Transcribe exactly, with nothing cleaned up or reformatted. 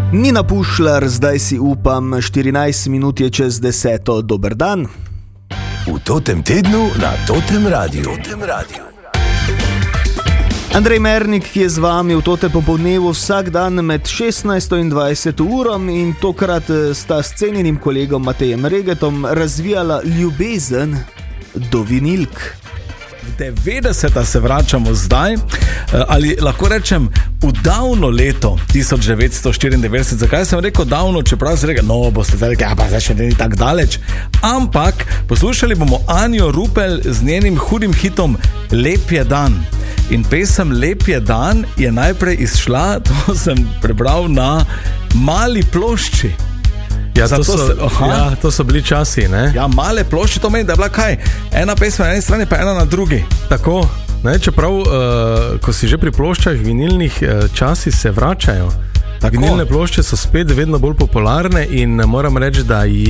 Nina Pušlar, zdaj si upam, štirinajst minut je čez deseto, dober dan. V totem tednu na totem radiju. Totem radiju. Andrej Mernik, ki je z vami v tote popoldnevu vsak dan med šestnajsto in dvajseto urom in tokrat sta s cenjenim kolegom Matejem Regetom razvijala ljubezen do vinilk. devetdeseta se vračamo zdaj, ali lahko rečem v davno leto tisoč devetsto štiriindevetdeset. Zakaj sem rekel davno, čeprav se rekel, no, boste zdaj rekli, ja, pa zdaj še ni tako daleč. Ampak poslušali bomo Anjo Rupel z njenim hudim hitom Lep je dan. In pesem Lep je dan je najprej izšla, to sem prebral, na mali plošči. Ja, to so, se, ja, to so bili časi, ne? Ja, male plošče, to meni, da je bila kaj? Ena pesma na eni strani, pa ena na drugi. Tako, ne, čeprav, uh, ko si že pri ploščah vinilnih, uh, časi se vračajo. Tako. Vinilne plošče so spet vedno bolj popularne in moram reči, da je